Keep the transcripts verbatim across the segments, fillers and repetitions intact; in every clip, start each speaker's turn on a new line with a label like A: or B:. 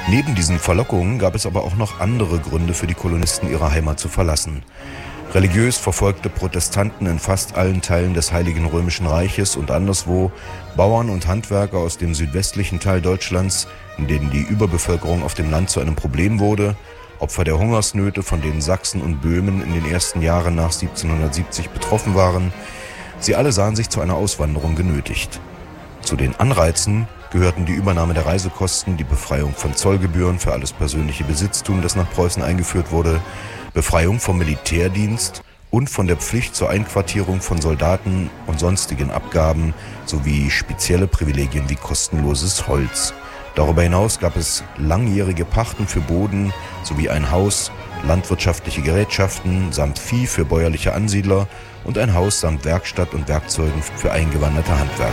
A: Neben diesen Verlockungen gab es aber auch noch andere Gründe für die Kolonisten, ihre Heimat zu verlassen. Religiös verfolgte Protestanten in fast allen Teilen des Heiligen Römischen Reiches und anderswo, Bauern und Handwerker aus dem südwestlichen Teil Deutschlands, in denen die Überbevölkerung auf dem Land zu einem Problem wurde, Opfer der Hungersnöte, von denen Sachsen und Böhmen in den ersten Jahren nach siebzehnhundertsiebzig betroffen waren. Sie alle sahen sich zu einer Auswanderung genötigt. Zu den Anreizen gehörten die Übernahme der Reisekosten, die Befreiung von Zollgebühren für alles persönliche Besitztum, das nach Preußen eingeführt wurde, Befreiung vom Militärdienst und von der Pflicht zur Einquartierung von Soldaten und sonstigen Abgaben sowie spezielle Privilegien wie kostenloses Holz. Darüber hinaus gab es langjährige Pachten für Boden sowie ein Haus, landwirtschaftliche Gerätschaften samt Vieh für bäuerliche Ansiedler und ein Haus samt Werkstatt und Werkzeugen für eingewanderte Handwerker.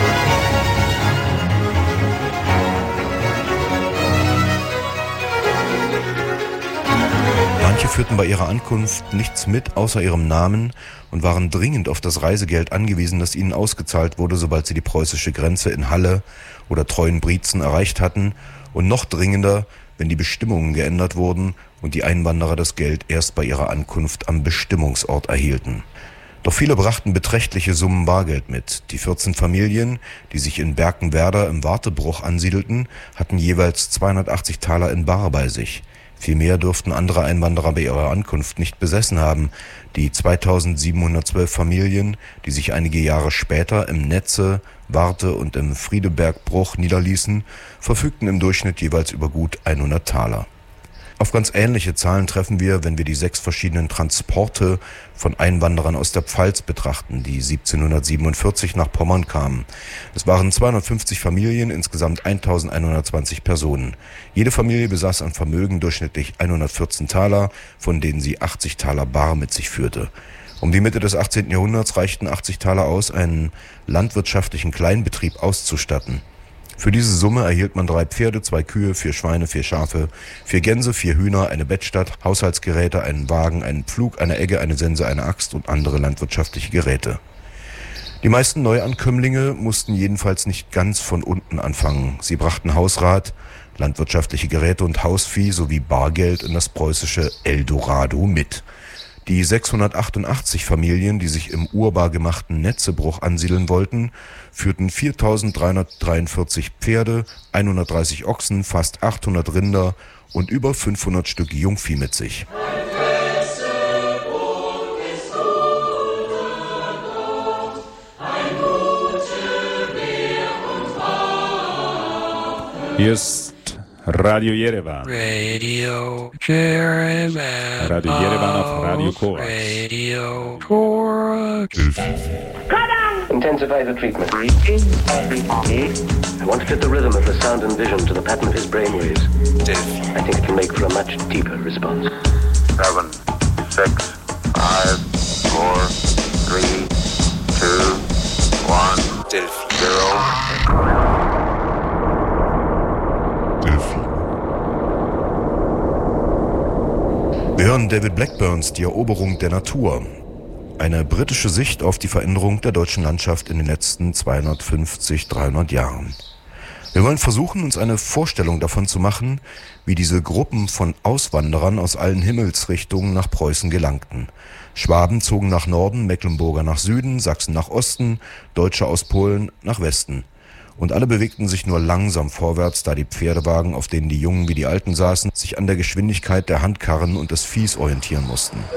A: Manche führten bei ihrer Ankunft nichts mit außer ihrem Namen und waren dringend auf das Reisegeld angewiesen, das ihnen ausgezahlt wurde, sobald sie die preußische Grenze in Halle oder Treuenbrietzen erreicht hatten, und noch dringender, wenn die Bestimmungen geändert wurden und die Einwanderer das Geld erst bei ihrer Ankunft am Bestimmungsort erhielten. Doch viele brachten beträchtliche Summen Bargeld mit. Die vierzehn Familien, die sich in Berkenwerder im Wartebruch ansiedelten, hatten jeweils zweihundertachtzig Taler in bar bei sich. Viel mehr dürften andere Einwanderer bei ihrer Ankunft nicht besessen haben. Die zweitausendsiebenhundertzwölf Familien, die sich einige Jahre später im Netze, Warte und im Friedebergbruch niederließen, verfügten im Durchschnitt jeweils über gut hundert Taler. Auf ganz ähnliche Zahlen treffen wir, wenn wir die sechs verschiedenen Transporte von Einwanderern aus der Pfalz betrachten, die siebzehnhundertsiebenundvierzig nach Pommern kamen. Es waren zweihundertfünfzig Familien, insgesamt eintausendeinhundertzwanzig Personen. Jede Familie besaß an Vermögen durchschnittlich hundertvierzehn Taler, von denen sie achtzig Taler bar mit sich führte. Um die Mitte des achtzehnten Jahrhunderts reichten achtzig Taler aus, einen landwirtschaftlichen Kleinbetrieb auszustatten. Für diese Summe erhielt man drei Pferde, zwei Kühe, vier Schweine, vier Schafe, vier Gänse, vier Hühner, eine Bettstatt, Haushaltsgeräte, einen Wagen, einen Pflug, eine Egge, eine Sense, eine Axt und andere landwirtschaftliche Geräte. Die meisten Neuankömmlinge mussten jedenfalls nicht ganz von unten anfangen. Sie brachten Hausrat, landwirtschaftliche Geräte und Hausvieh sowie Bargeld in das preußische Eldorado mit. Die sechshundertachtundachtzig Familien, die sich im urbar gemachten Netzebruch ansiedeln wollten, führten viertausenddreihundertdreiundvierzig Pferde, hundertdreißig Ochsen, fast achthundert Rinder und über fünfhundert Stück Jungvieh mit sich.
B: Hier ist Radio Yerevan.
C: Radio Yerevan.
B: Radio Yerevan auf Radio Korax.
C: Radio Korax.
D: Intensify the treatment. I want to fit the rhythm of the sound and vision to the pattern of his brainwaves. I think it can make for a much deeper response.
E: Seven, six, five, four, three, two, one, zero.
A: Wir hören David Blackburns Die Eroberung der Natur. Eine britische Sicht auf die Veränderung der deutschen Landschaft in den letzten zweihundertfünfzig, dreihundert Jahren. Wir wollen versuchen, uns eine Vorstellung davon zu machen, wie diese Gruppen von Auswanderern aus allen Himmelsrichtungen nach Preußen gelangten. Schwaben zogen nach Norden, Mecklenburger nach Süden, Sachsen nach Osten, Deutsche aus Polen nach Westen. Und alle bewegten sich nur langsam vorwärts, da die Pferdewagen, auf denen die Jungen wie die Alten saßen, sich an der Geschwindigkeit der Handkarren und des Viehs orientieren mussten.